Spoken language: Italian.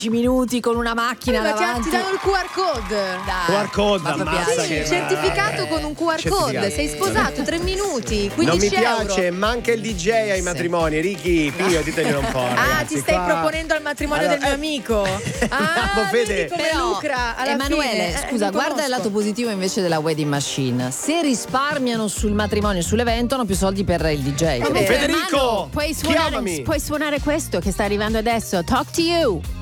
minuti con una macchina davanti. Ti danno il QR code. QR code, ammazza, Sì, certificato con un QR code. Sei sposato 3 minuti, 15 non mi euro. piace, manca il DJ ai matrimoni. Ricky, Pio, diteglielo un po'. Ragazzi, ti stai qua... proponendo al matrimonio del mio amico. Fede. Come Però, lucra alla Emanuele, fine. scusa, guarda conosco. il lato positivo invece della wedding machine. Se risparmiano sul matrimonio e sull'evento, hanno più soldi per il DJ. Federico, Puoi chiamami. suonare questo che sta arrivando adesso. Talk to you.